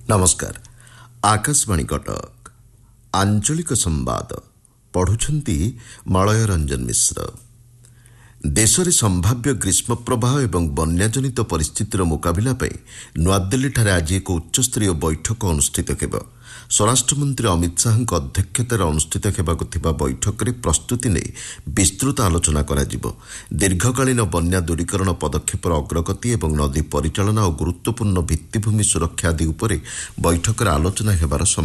नमस्कार आकाशवाणी कटक आंचलिक संवाद पढ़ुछंती मलय रंजन मिश्र। देश में संभाव्य ग्रीष्म प्रवाह एवं बन्याजनित परिस्थितिर मुकाबिला पर नुआदिल्ली आज एक उच्चस्तरीय बैठक अनुष्ठित हेब। स्वराष्ट्रमंत्री अमित शाह अध्यक्षतार अनुष्ठित हेबाकु थिबा बैठक में प्रस्तुति नहीं विस्तृत आलोचना कराजिबो। दीर्घकालीन बन्या दूरीकरण पदक्षेपर अग्रगति एवं नदी परिचालना और गुरुत्वपूर्ण भित्तिभूमि सुरक्षा आदि उपरे बैठक आलोचना हेबार